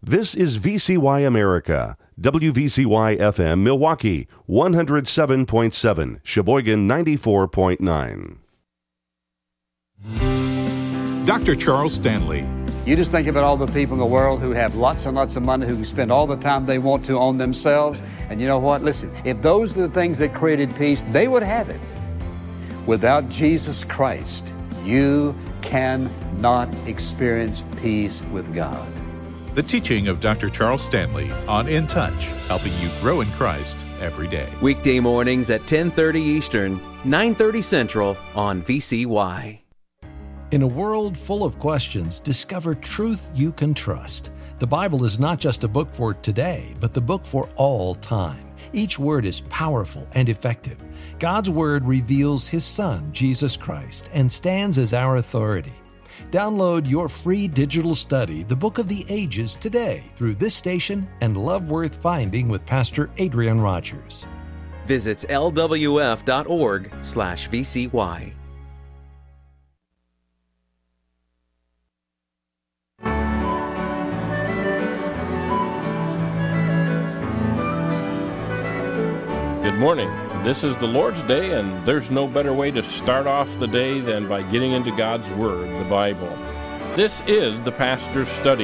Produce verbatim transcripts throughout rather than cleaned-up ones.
This is V C Y America, W V C Y F M Milwaukee, one oh seven point seven, Sheboygan ninety-four point nine. Doctor Charles Stanley. You just think about all the people in the world who have lots and lots of money, who can spend all the time they want to on themselves. And you know what? Listen, if those are the things that created peace, they would have it. Without Jesus Christ, you cannot experience peace with God. The teaching of Doctor Charles Stanley on In Touch, helping you grow in Christ every day. Weekday mornings at ten thirty Eastern, nine thirty Central on V C Y. In a world full of questions, discover truth you can trust. The Bible is not just a book for today, but the book for all time. Each word is powerful and effective. God's Word reveals His Son, Jesus Christ, and stands as our authority. Download your free digital study, The Book of the Ages, today through this station and Love Worth Finding with Pastor Adrian Rogers. Visit L W F dot org slash V C Y. Good morning. This is the Lord's Day, and there's no better way to start off the day than by getting into God's Word, the Bible. This is the Pastor's Study.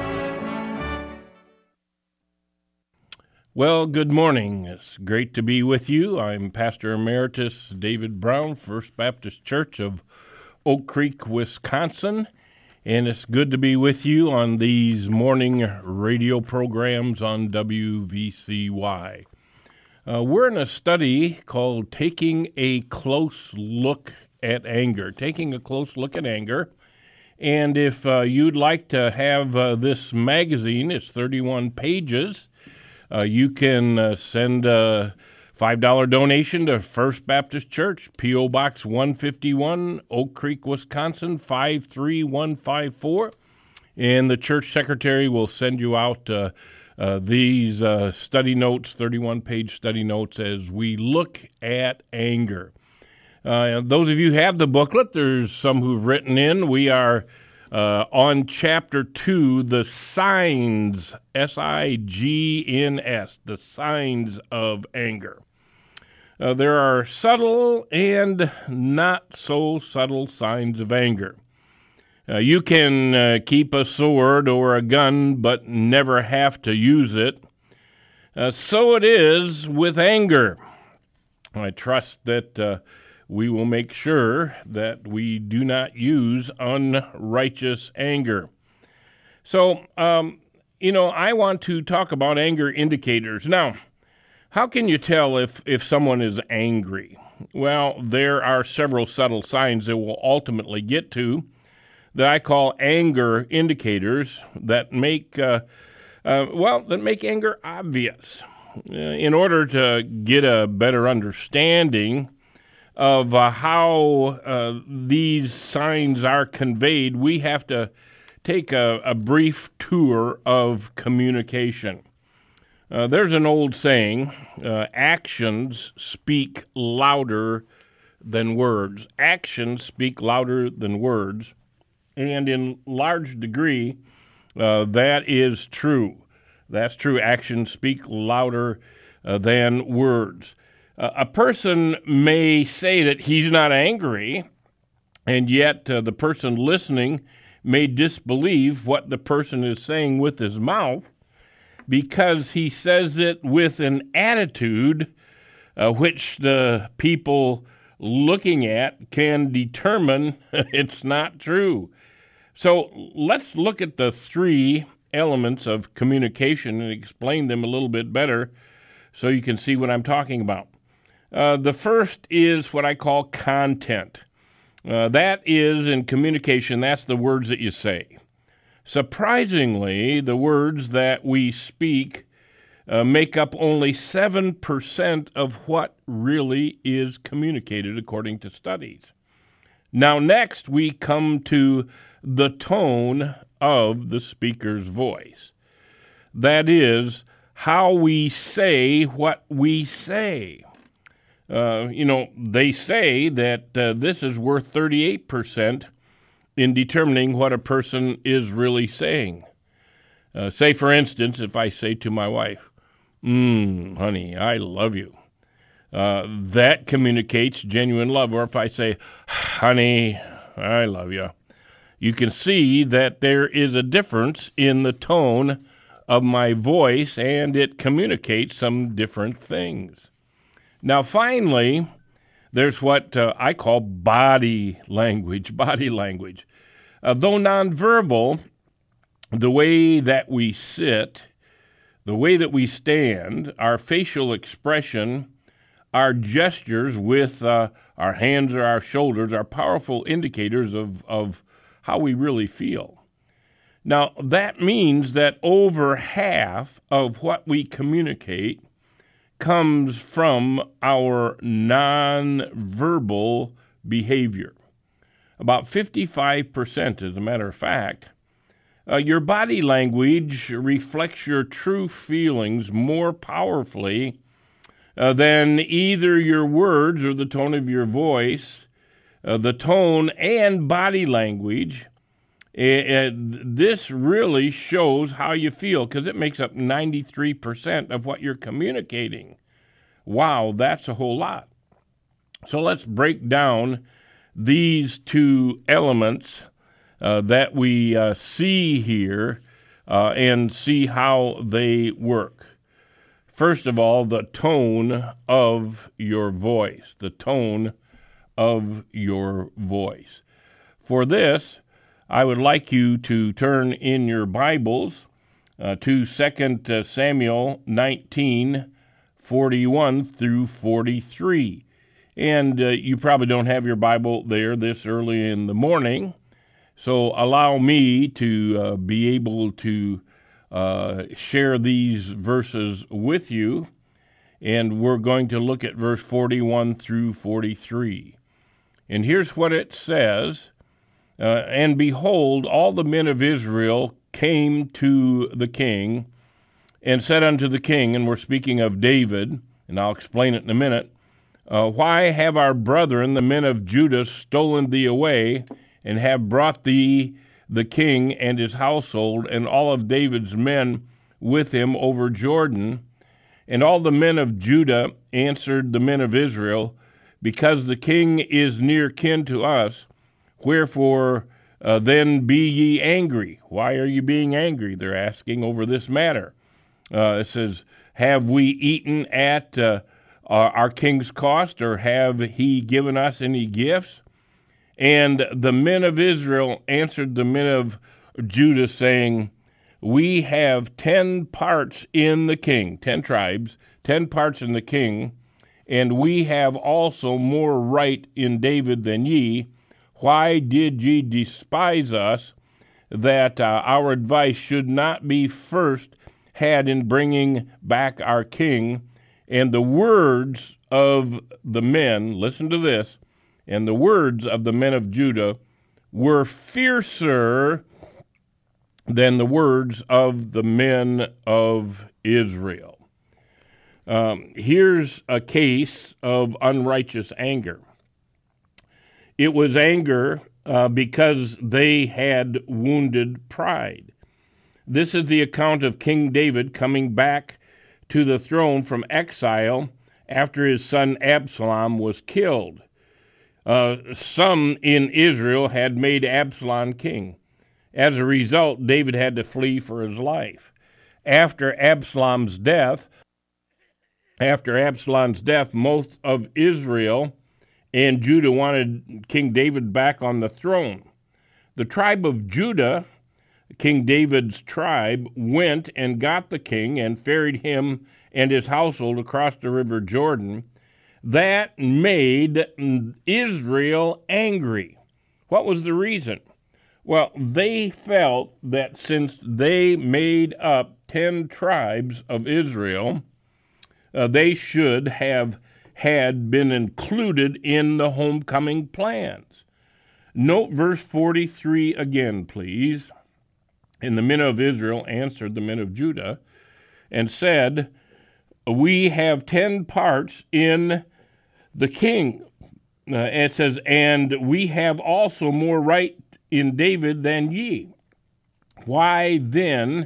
Well, good morning. It's great to be with you. I'm Pastor Emeritus David Brown, First Baptist Church of Oak Creek, Wisconsin, and it's good to be with you on these morning radio programs on W V C Y. Uh, we're in a study called Taking a Close Look at Anger. Taking a Close Look at Anger. And if uh, you'd like to have uh, this magazine, it's thirty-one pages, uh, you can uh, send a five dollars donation to First Baptist Church, P O. Box one fifty-one, Oak Creek, Wisconsin, five three one five four. And the church secretary will send you out uh, Uh, these uh, study notes, thirty-one page study notes, as we look at anger. Uh, those of you who have the booklet, there's some who've written in. We are uh, on chapter two, the signs, S I G N S, the signs of anger. Uh, there are subtle and not so subtle signs of anger. Uh, you can uh, keep a sword or a gun, but never have to use it. Uh, so it is with anger. I trust that uh, we will make sure that we do not use unrighteous anger. So, um, you know, I want to talk about anger indicators. Now, how can you tell if, if someone is angry? Well, there are several subtle signs that we'll ultimately get to that I call anger indicators that make, uh, uh, well, that make anger obvious. Uh, in order to get a better understanding of uh, how uh, these signs are conveyed, we have to take a, a brief tour of communication. Uh, there's an old saying, uh, actions speak louder than words. Actions speak louder than words. And in large degree, uh, that is true. That's true. Actions speak louder uh, than words. Uh, a person may say that he's not angry, and yet uh, the person listening may disbelieve what the person is saying with his mouth because he says it with an attitude uh, which the people looking at can determine it's not true. So let's look at the three elements of communication and explain them a little bit better so you can see what I'm talking about. Uh, the first is what I call content. Uh, that is, in communication, that's the words that you say. Surprisingly, the words that we speak uh, make up only seven percent of what really is communicated according to studies. Now, next we come to the tone of the speaker's voice. That is, how we say what we say. Uh, you know, they say that uh, this is worth thirty-eight percent in determining what a person is really saying. Uh, say, for instance, if I say to my wife, mmm, honey, I love you. Uh, that communicates genuine love. Or if I say, honey, I love you. You can see that there is a difference in the tone of my voice, and it communicates some different things. Now, finally, there's what uh, I call body language, body language. Uh, though nonverbal, the way that we sit, the way that we stand, our facial expression, our gestures with uh, our hands or our shoulders are powerful indicators of, of how we really feel. Now, that means that over half of what we communicate comes from our nonverbal behavior. About fifty-five percent, as a matter of fact. Uh, your body language reflects your true feelings more powerfully uh, than either your words or the tone of your voice. Uh, the tone and body language, uh, this really shows how you feel because it makes up ninety-three percent of what you're communicating. Wow, that's a whole lot. So let's break down these two elements uh, that we uh, see here uh, and see how they work. First of all, the tone of your voice, the tone of your voice. For this, I would like you to turn in your Bibles uh, to Second Samuel nineteen, forty-one through forty-three. And uh, you probably don't have your Bible there this early in the morning, so allow me to uh, be able to uh, share these verses with you, and we're going to look at verse forty-one through forty-three. And here's what it says, uh, and behold, all the men of Israel came to the king, and said unto the king, and we're speaking of David, and I'll explain it in a minute, uh, why have our brethren, the men of Judah, stolen thee away, and have brought thee the king and his household, and all of David's men with him over Jordan? And all the men of Judah answered the men of Israel, because the king is near kin to us, wherefore uh, then be ye angry. Why are you being angry? They're asking over this matter. Uh, it says, have we eaten at uh, our king's cost, or have he given us any gifts? And the men of Israel answered the men of Judah, saying, we have ten parts in the king, ten tribes, ten parts in the king, and we have also more right in David than ye. Why did ye despise us, that uh, our advice should not be first had in bringing back our king? And the words of the men, listen to this, and the words of the men of Judah were fiercer than the words of the men of Israel. Um, here's a case of unrighteous anger. It was anger uh, because they had wounded pride. This is the account of King David coming back to the throne from exile after his son Absalom was killed. Uh, some in Israel had made Absalom king. As a result, David had to flee for his life. After Absalom's death, after Absalom's death, most of Israel and Judah wanted King David back on the throne. The tribe of Judah, King David's tribe, went and got the king and ferried him and his household across the river Jordan. That made Israel angry. What was the reason? Well, they felt that since they made up ten tribes of Israel, uh, they should have had been included in the homecoming plans. Note verse forty-three again, please. And the men of Israel answered the men of Judah and said, we have ten parts in the king. Uh, it says, and we have also more right in David than ye. Why then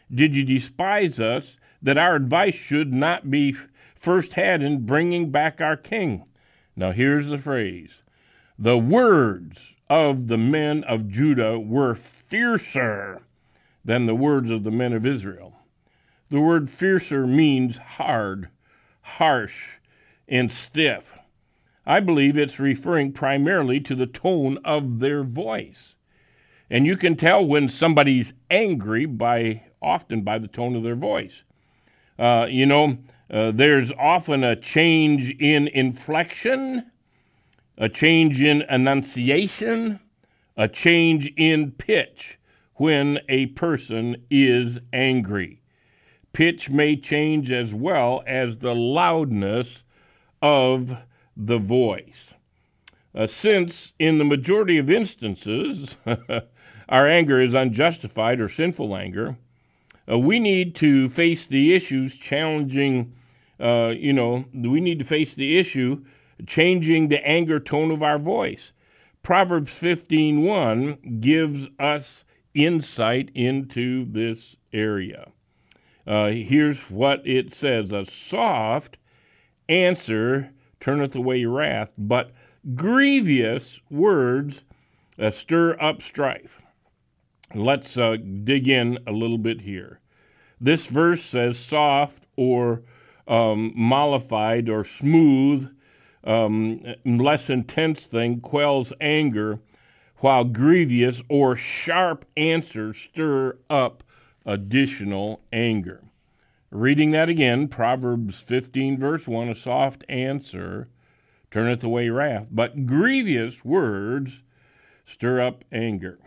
did you despise us, that our advice should not be f- first had in bringing back our king? Now here's the phrase. The words of the men of Judah were fiercer than the words of the men of Israel. The word fiercer means hard, harsh, and stiff. I believe it's referring primarily to the tone of their voice. And you can tell when somebody's angry by often by the tone of their voice. Uh, you know, uh, there's often a change in inflection, a change in enunciation, a change in pitch when a person is angry. Pitch may change as well as the loudness of the voice. Uh, since in the majority of instances our anger is unjustified or sinful anger, uh, we need to face the issues challenging, uh, you know, we need to face the issue changing the anger tone of our voice. Proverbs fifteen one gives us insight into this area. Uh, here's what it says. A soft answer turneth away wrath, but grievous words uh, stir up strife. Let's uh, dig in a little bit here. This verse says soft or um, mollified or smooth, um, less intense thing quells anger, while grievous or sharp answers stir up additional anger. Reading that again, Proverbs fifteen, verse one, a soft answer turneth away wrath, but grievous words stir up anger.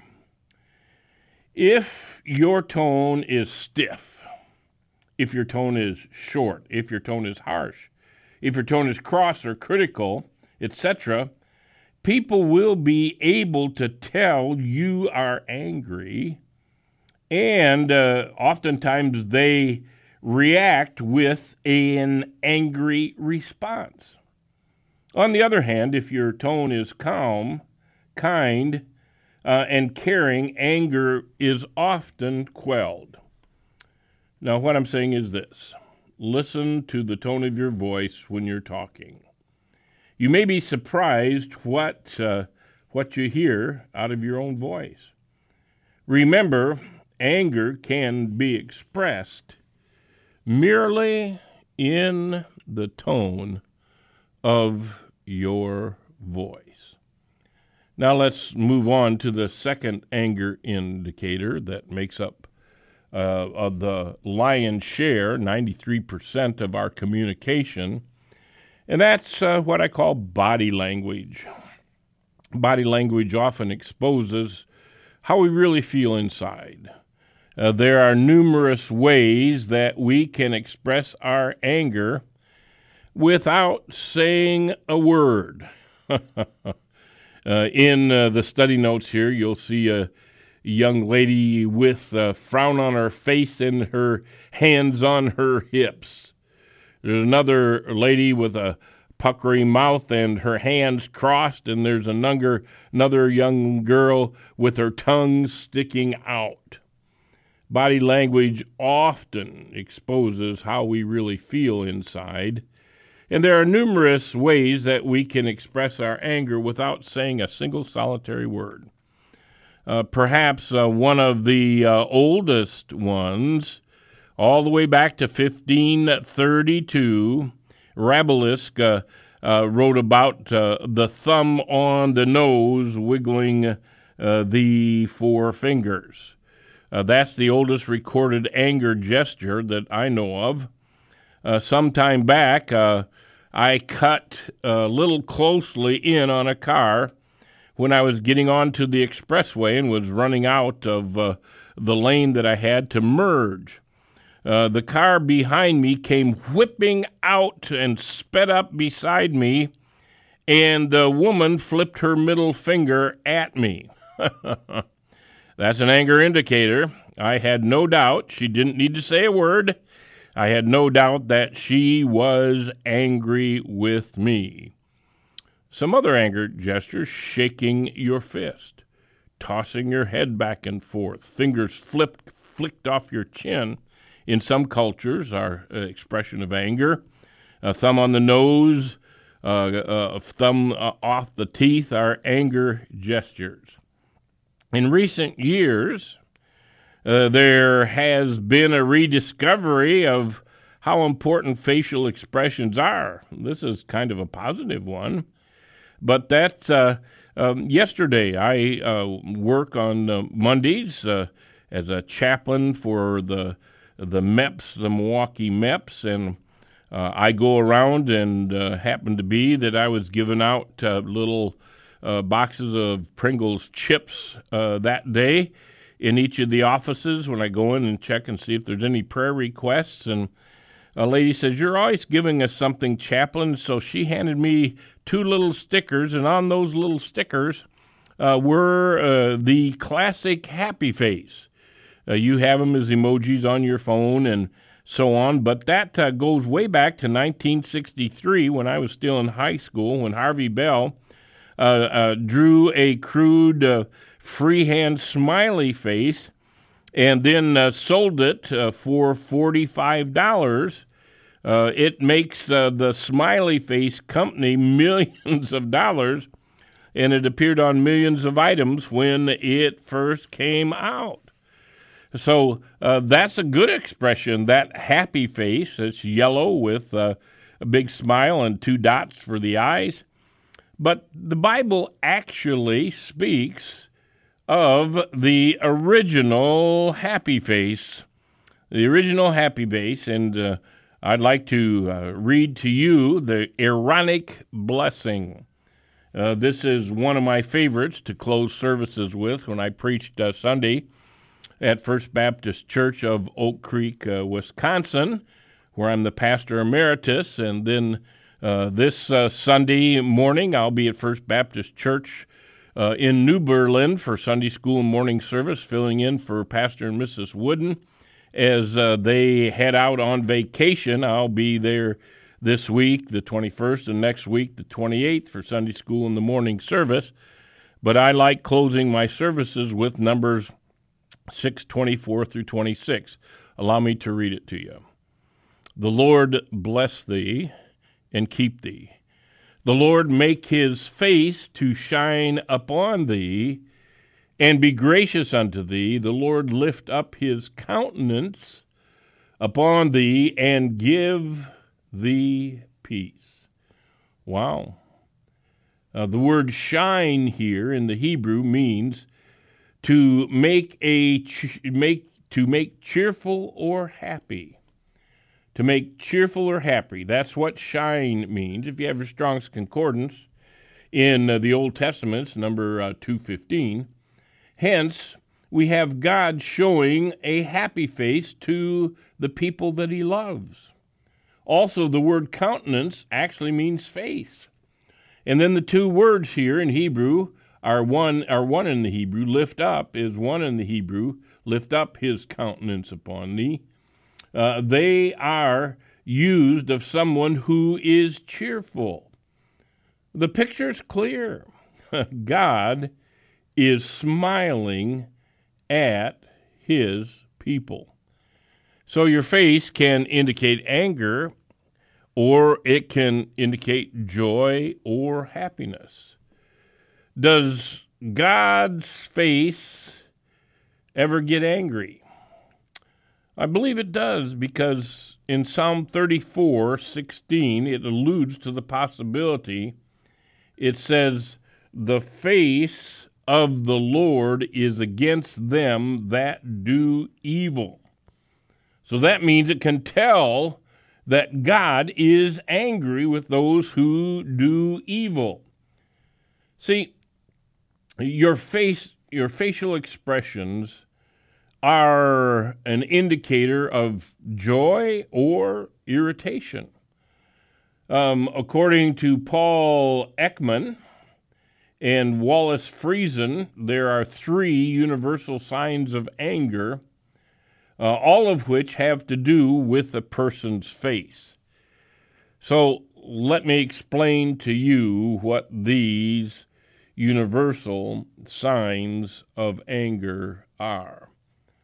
If your tone is stiff, if your tone is short, if your tone is harsh, if your tone is cross or critical, et cetera, people will be able to tell you are angry, and uh, oftentimes they react with an angry response. On the other hand, if your tone is calm, kind, uh, and caring, anger is often quelled. Now, what I'm saying is this. Listen to the tone of your voice when you're talking. You may be surprised what, uh, what you hear out of your own voice. Remember, anger can be expressed merely in the tone of your voice. Now let's move on to the second anger indicator that makes up uh, of the lion's share, ninety-three percent of our communication, and that's uh, what I call body language. Body language often exposes how we really feel inside. Uh, there are numerous ways that we can express our anger without saying a word. uh, in uh, the study notes here, you'll see a young lady with a frown on her face and her hands on her hips. There's another lady with a puckery mouth and her hands crossed, and there's another, another young girl with her tongue sticking out. Body language often exposes how we really feel inside, and there are numerous ways that we can express our anger without saying a single solitary word. Uh, perhaps uh, one of the uh, oldest ones, all the way back to fifteen thirty-two, Rabelais uh, uh, wrote about uh, the thumb on the nose wiggling uh, the four fingers. Uh, that's the oldest recorded anger gesture that I know of. Uh, some time back, uh, I cut a little closely in on a car when I was getting onto the expressway and was running out of uh, the lane that I had to merge. Uh, the car behind me came whipping out and sped up beside me, and the woman flipped her middle finger at me. That's an anger indicator. I had no doubt she didn't need to say a word. I had no doubt that she was angry with me. Some other anger gestures: shaking your fist, tossing your head back and forth, fingers flipped flicked off your chin in some cultures are uh, expression of anger. A thumb on the nose, uh, a thumb uh, off the teeth are anger gestures. In recent years, uh, there has been a rediscovery of how important facial expressions are. This is kind of a positive one, but that's uh, um, yesterday. I uh, work on uh, Mondays uh, as a chaplain for the the M E P S, the Milwaukee M E P S, and uh, I go around and uh, happened to be that I was giving out uh, little uh, boxes of Pringles chips uh, that day in each of the offices when I go in and check and see if there's any prayer requests. And a lady says, "You're always giving us something, chaplain." So she handed me two little stickers, and on those little stickers uh, were uh, the classic happy face. Uh, you have them as emojis on your phone and so on, but that uh, goes way back to nineteen sixty-three when I was still in high school, when Harvey Bell uh, uh, drew a crude uh, freehand smiley face and then uh, sold it uh, for forty-five dollars. Uh, it makes uh, the Smiley Face Company millions of dollars, and it appeared on millions of items when it first came out. So uh, that's a good expression, that happy face. It's yellow with uh, a big smile and two dots for the eyes. But the Bible actually speaks of the original happy face, the original happy face, and uh, I'd like to uh, read to you the Aaronic blessing. Uh, this is one of my favorites to close services with when I preached uh, Sunday at First Baptist Church of Oak Creek, uh, Wisconsin, where I'm the pastor emeritus, and then uh, this uh, Sunday morning I'll be at First Baptist Church Uh, in New Berlin for Sunday school and morning service, filling in for Pastor and Missus Wooden as uh, they head out on vacation. I'll be there this week, the twenty-first, and next week, the twenty-eighth, for Sunday school and the morning service. But I like closing my services with Numbers six twenty-four through twenty-six. Allow me to read it to you. "The Lord bless thee and keep thee. The Lord make his face to shine upon thee, and be gracious unto thee. The Lord lift up his countenance upon thee, and give thee peace." Wow. Uh, the word shine here in the Hebrew means to make a ch- make to make cheerful or happy. To make cheerful or happy. That's what shine means. If you have your Strong's Concordance in uh, the Old Testament, it's number uh, two fifteen. Hence, we have God showing a happy face to the people that he loves. Also, the word countenance actually means face. And then the two words here in Hebrew are one, are one in the Hebrew. Lift up is one in the Hebrew. Lift up his countenance upon thee. Uh, they are used of someone who is cheerful. The picture's clear. God is smiling at his people. So your face can indicate anger, or it can indicate joy or happiness. Does God's face ever get angry? I believe it does, because in Psalm thirty-four sixteen, it alludes to the possibility. It says, "The face of the Lord is against them that do evil." So that means it can tell that God is angry with those who do evil. See, your face, your facial expressions are an indicator of joy or irritation. Um, according to Paul Ekman and Wallace Friesen, there are three universal signs of anger, uh, all of which have to do with a person's face. So let me explain to you what these universal signs of anger are.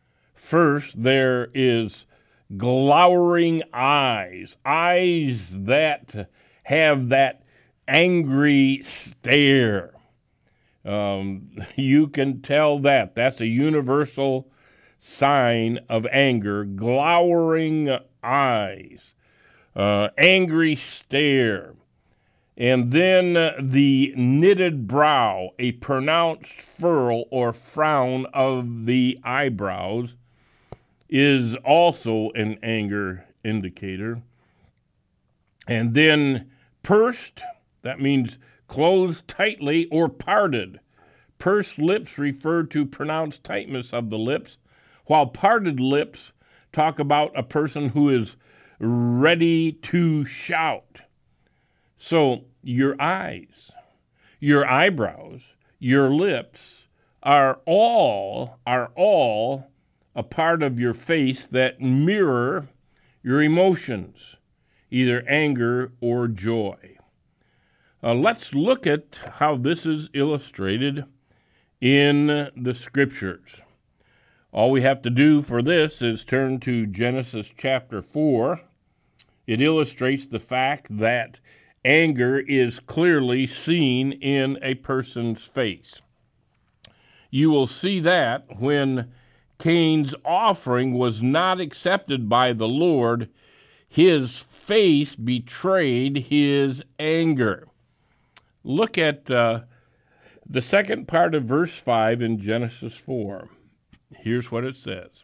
First, there is glowering eyes, eyes that have that angry stare. Um, you can tell that. That's a universal sign of anger. Glowering eyes, uh, angry stare. And then uh, the knitted brow, a pronounced furrow or frown of the eyebrows, is also an anger indicator. And then pursed, that means closed tightly or parted. Pursed lips refer to pronounced tightness of the lips, while parted lips talk about a person who is ready to shout. So your eyes, your eyebrows, your lips are all are all a part of your face that mirror your emotions, either anger or joy. Uh, let's look at how this is illustrated in the Scriptures. All we have to do for this is turn to Genesis chapter four. It illustrates the fact that anger is clearly seen in a person's face. You will see that when Cain's offering was not accepted by the Lord, his face betrayed his anger. Look at uh, the second part of verse five in Genesis four. Here's what it says.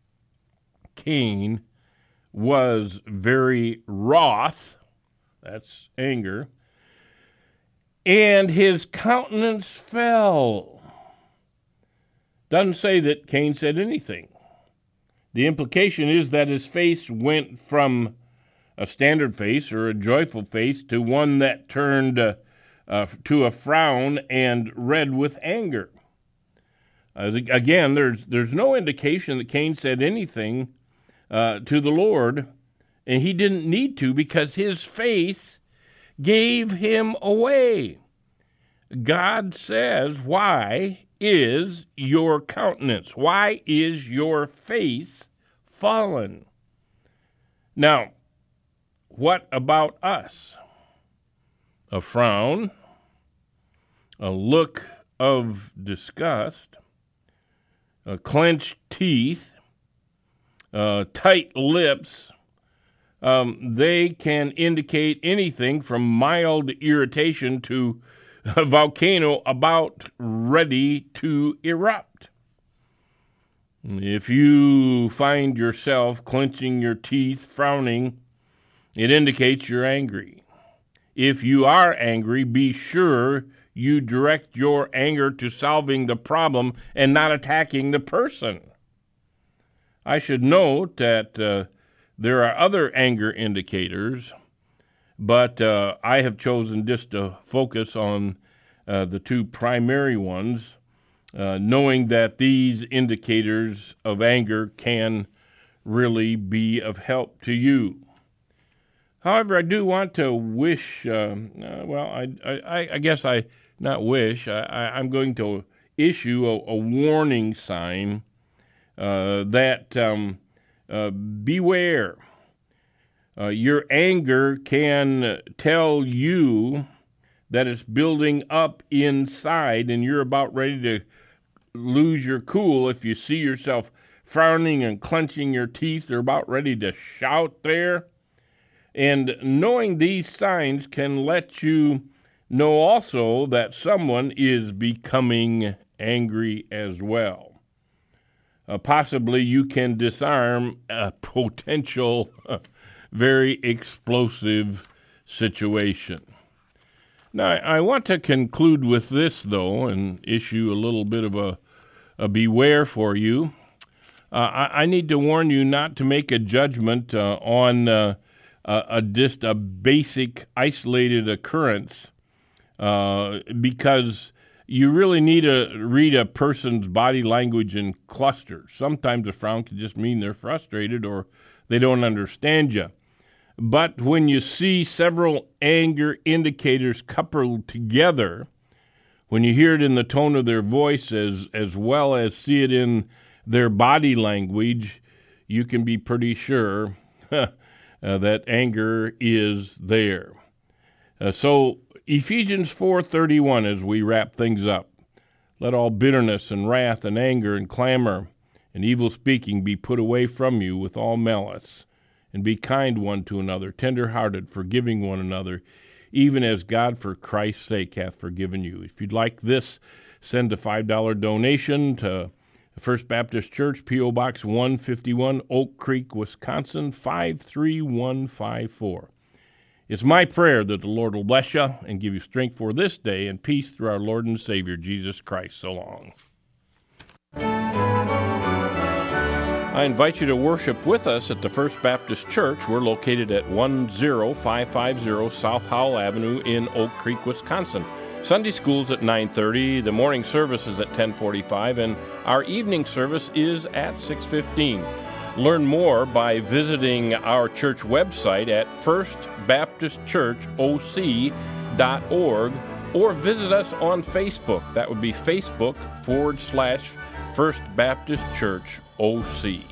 Cain was very wroth, that's anger, and his countenance fell. Doesn't say that Cain said anything. The implication is that his face went from a standard face or a joyful face to one that turned uh, uh, to a frown and red with anger. Uh, again, there's there's no indication that Cain said anything uh, to the Lord, and he didn't need to because his faith gave him away. God says, why is your countenance? Why is your face fallen? Now, what about us? A frown, a look of disgust, a clenched teeth, uh, tight lips, um, they can indicate anything from mild irritation to a volcano about ready to erupt. If you find yourself clenching your teeth, frowning, it indicates you're angry. If you are angry, be sure you direct your anger to solving the problem and not attacking the person. I should note that uh, there are other anger indicators, but uh, I have chosen just to focus on uh, the two primary ones, uh, knowing that these indicators of anger can really be of help to you. However, I do want to wish, uh, uh, well, I, I, I guess I, not wish, I, I, I'm going to issue a, a warning sign uh, that um, uh, beware. Uh, your anger can tell you that it's building up inside and you're about ready to lose your cool if you see yourself frowning and clenching your teeth or about ready to shout there. And knowing these signs can let you know also that someone is becoming angry as well. Uh, possibly you can disarm a potential very explosive situation. Now, I want to conclude with this, though, and issue a little bit of a, a beware for you. Uh, I, I need to warn you not to make a judgment uh, on uh, a, a just a basic isolated occurrence uh, because you really need to read a person's body language in clusters. Sometimes a frown can just mean they're frustrated or they don't understand you. But when you see several anger indicators coupled together, when you hear it in the tone of their voice as, as well as see it in their body language, you can be pretty sure uh, that anger is there. Uh, so Ephesians four thirty-one, as we wrap things up, let all bitterness and wrath and anger and clamor and evil speaking be put away from you with all malice, and be kind one to another, tender-hearted, forgiving one another, even as God for Christ's sake hath forgiven you. If you'd like this, send a five dollar donation to First Baptist Church, P O. Box one fifty-one, Oak Creek, Wisconsin, five three one five four. It's my prayer that the Lord will bless you and give you strength for this day and peace through our Lord and Savior, Jesus Christ. So long. I invite you to worship with us at the First Baptist Church. We're located at one oh five five oh South Howell Avenue in Oak Creek, Wisconsin. Sunday school's at nine thirty, the morning service is at ten forty-five, and our evening service is at six fifteen. Learn more by visiting our church website at first baptist church o c dot org or visit us on Facebook. That would be Facebook forward slash First Baptist Church O C.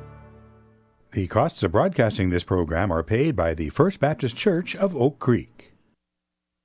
The costs of broadcasting this program are paid by the First Baptist Church of Oak Creek.